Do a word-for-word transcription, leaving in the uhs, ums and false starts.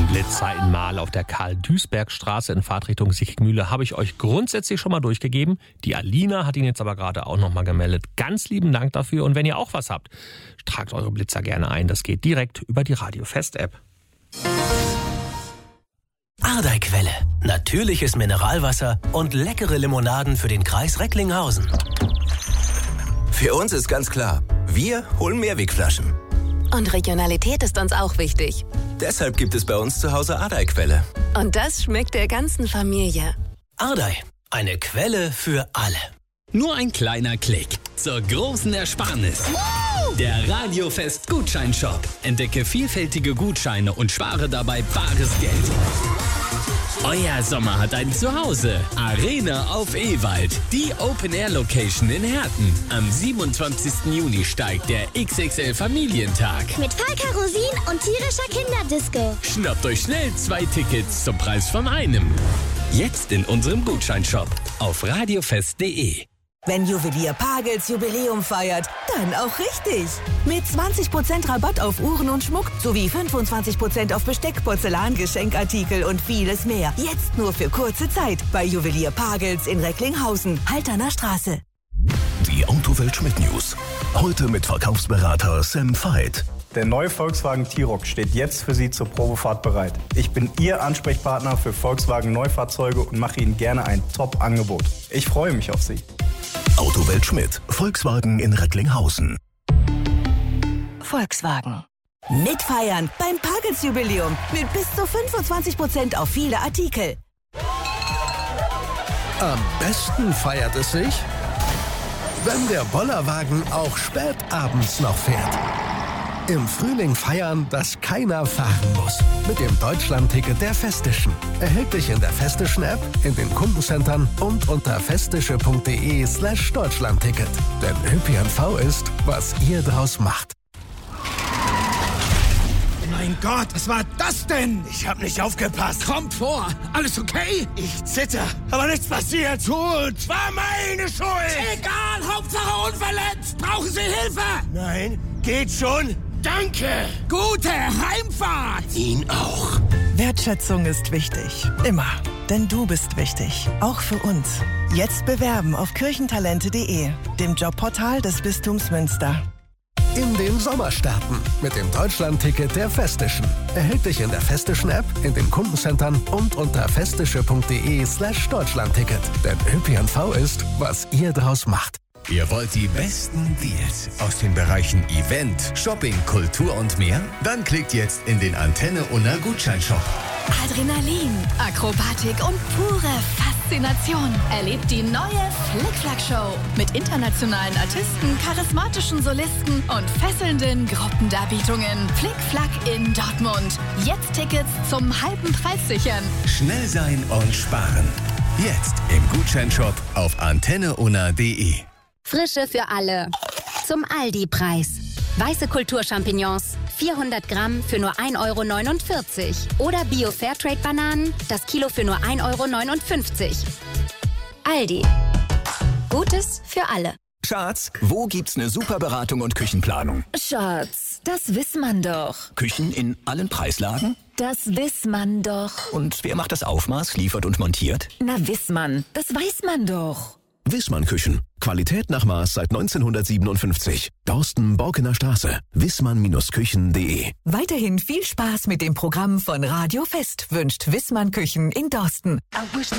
Blitzer in Marl auf der Karl-Duisberg-Straße in Fahrtrichtung Sickmühle habe ich euch grundsätzlich schon mal durchgegeben. Die Alina hat ihn jetzt aber gerade auch noch mal gemeldet. Ganz lieben Dank dafür. Und wenn ihr auch was habt, tragt eure Blitzer gerne ein. Das geht direkt über die Radiofest-App. Ardei-Quelle. Natürliches Mineralwasser und leckere Limonaden für den Kreis Recklinghausen. Für uns ist ganz klar, wir holen Mehrwegflaschen. Und Regionalität ist uns auch wichtig. Deshalb gibt es bei uns zu Hause Ardei-Quelle. Und das schmeckt der ganzen Familie. Ardei, eine Quelle für alle. Nur ein kleiner Klick zur großen Ersparnis. Der Radiofest Gutscheinshop. Entdecke vielfältige Gutscheine und spare dabei bares Geld. Euer Sommer hat ein Zuhause. Arena auf Ewald. Die Open-Air-Location in Herten. Am siebenundzwanzigsten Juni steigt der X X L-Familientag. Mit Volker Rosin und tierischer Kinderdisco. Schnappt euch schnell zwei Tickets zum Preis von einem. Jetzt in unserem Gutscheinshop auf radiofest punkt de. Wenn Juwelier Pagels Jubiläum feiert, dann auch richtig. Mit zwanzig Prozent Rabatt auf Uhren und Schmuck sowie fünfundzwanzig Prozent auf Besteck, Porzellan, Geschenkartikel und vieles mehr. Jetzt nur für kurze Zeit bei Juwelier Pagels in Recklinghausen, Halterner Straße. Die Autowelt Schmidt News. Heute mit Verkaufsberater Sam Veit. Der neue Volkswagen T-Roc steht jetzt für Sie zur Probefahrt bereit. Ich bin Ihr Ansprechpartner für Volkswagen Neufahrzeuge und mache Ihnen gerne ein Top-Angebot. Ich freue mich auf Sie. Autowelt Schmidt. Volkswagen in Recklinghausen. Volkswagen. Mitfeiern beim Pagels Jubiläum mit bis zu fünfundzwanzig Prozent auf viele Artikel. Am besten feiert es sich, wenn der Bollerwagen auch spät abends noch fährt. Im Frühling feiern, dass keiner fahren muss. Mit dem Deutschland-Ticket der Festischen. Erhältlich in der Festischen-App, in den Kundencentern und unter festische.de slash Deutschlandticket. Denn Ö P N V ist, was ihr draus macht. Mein Gott, was war das denn? Ich hab nicht aufgepasst. Kommt vor, alles okay? Ich zitter, aber nichts passiert. Gut. War meine Schuld. Egal, Hauptsache unverletzt. Brauchen Sie Hilfe? Nein, geht schon. Danke! Gute Heimfahrt! Ihnen auch. Wertschätzung ist wichtig. Immer. Denn du bist wichtig. Auch für uns. Jetzt bewerben auf kirchentalente punkt de, dem Jobportal des Bistums Münster. In den Sommer starten mit dem Deutschland-Ticket der Festischen. Erhältlich in der Festischen-App, in den Kundencentern und unter festische.de slash Deutschlandticket. Denn Ö P N V ist, was ihr draus macht. Ihr wollt die besten Deals aus den Bereichen Event, Shopping, Kultur und mehr? Dann klickt jetzt in den Antenne Unna Gutscheinshop. Adrenalin, Akrobatik und pure Faszination. Erlebt die neue Flick-Flack-Show mit internationalen Artisten, charismatischen Solisten und fesselnden Gruppendarbietungen. Flick-Flack in Dortmund. Jetzt Tickets zum halben Preis sichern. Schnell sein und sparen. Jetzt im Gutscheinshop auf antenne unna punkt de. Frische für alle. Zum Aldi-Preis. Weiße Kulturchampignons, vierhundert Gramm für nur ein Euro neunundvierzig. Oder Bio-Fairtrade-Bananen, das Kilo für nur ein Euro neunundfünfzig. Aldi. Gutes für alle. Schatz, wo gibt's eine super Beratung und Küchenplanung? Schatz, das weiß man doch. Küchen in allen Preislagen? Das weiß man doch. Und wer macht das Aufmaß, liefert und montiert? Na, weiß man. Das weiß man doch. Wissmann Küchen. Qualität nach Maß seit neunzehnhundertsiebenundfünfzig. Dorsten, Borkener Straße. wissmann Küchen punkt de. Weiterhin viel Spaß mit dem Programm von Radio Fest wünscht Wissmann Küchen in Dorsten.